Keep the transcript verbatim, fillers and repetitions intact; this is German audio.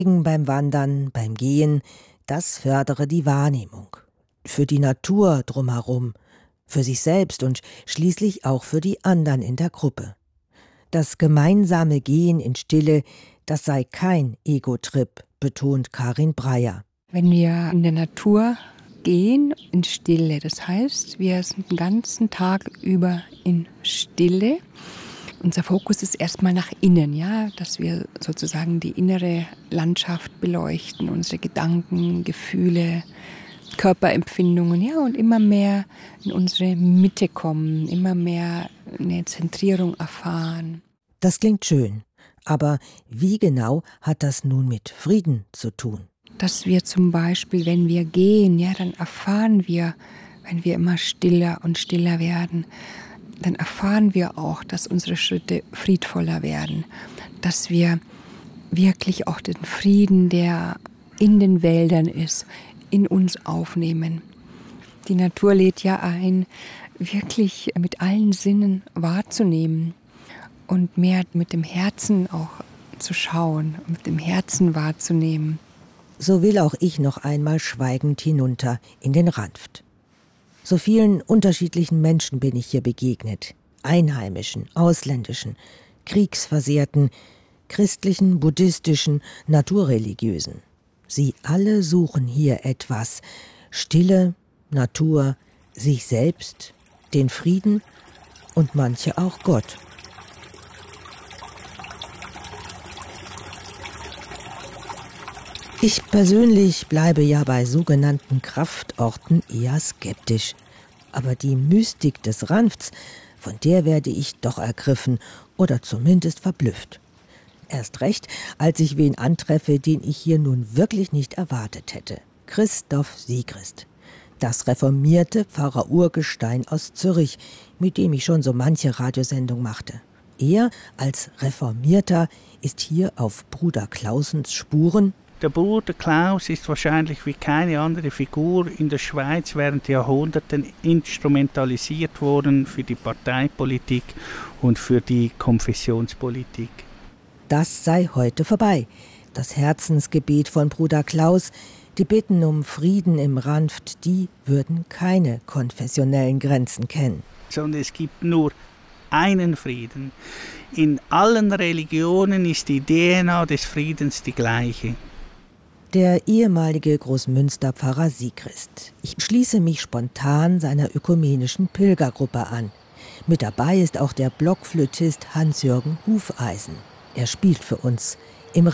Beim Wandern, beim Gehen, das fördere die Wahrnehmung. Für die Natur drumherum, für sich selbst und schließlich auch für die anderen in der Gruppe. Das gemeinsame Gehen in Stille, das sei kein Ego-Trip, betont Karin Breyer. Wenn wir in der Natur gehen, in Stille, das heißt, wir sind den ganzen Tag über in Stille. Unser Fokus ist erstmal nach innen, ja, dass wir sozusagen die innere Landschaft beleuchten, unsere Gedanken, Gefühle, Körperempfindungen, ja, und immer mehr in unsere Mitte kommen, immer mehr eine Zentrierung erfahren. Das klingt schön, aber wie genau hat das nun mit Frieden zu tun? Dass wir zum Beispiel, wenn wir gehen, ja, dann erfahren wir, wenn wir immer stiller und stiller werden, dann erfahren wir auch, dass unsere Schritte friedvoller werden, dass wir wirklich auch den Frieden, der in den Wäldern ist, in uns aufnehmen. Die Natur lädt ja ein, wirklich mit allen Sinnen wahrzunehmen und mehr mit dem Herzen auch zu schauen, mit dem Herzen wahrzunehmen. So will auch ich noch einmal schweigend hinunter in den Ranft. So vielen unterschiedlichen Menschen bin ich hier begegnet. Einheimischen, ausländischen, kriegsversehrten, christlichen, buddhistischen, naturreligiösen. Sie alle suchen hier etwas. Stille, Natur, sich selbst, den Frieden und manche auch Gott. Ich persönlich bleibe ja bei sogenannten Kraftorten eher skeptisch. Aber die Mystik des Ranfts, von der werde ich doch ergriffen oder zumindest verblüfft. Erst recht, als ich wen antreffe, den ich hier nun wirklich nicht erwartet hätte. Christoph Siegrist, das reformierte Pfarrer-Urgestein aus Zürich, mit dem ich schon so manche Radiosendung machte. Er als Reformierter ist hier auf Bruder Clausens Spuren. Der Bruder Klaus ist wahrscheinlich wie keine andere Figur in der Schweiz während Jahrhunderten instrumentalisiert worden für die Parteipolitik und für die Konfessionspolitik. Das sei heute vorbei. Das Herzensgebet von Bruder Klaus, die Bitten um Frieden im Ranft, die würden keine konfessionellen Grenzen kennen. Sondern es gibt nur einen Frieden. In allen Religionen ist die D N A des Friedens die gleiche. Der ehemalige Großmünsterpfarrer Siegrist. Ich schließe mich spontan seiner ökumenischen Pilgergruppe an. Mit dabei ist auch der Blockflötist Hans-Jürgen Hufeisen. Er spielt für uns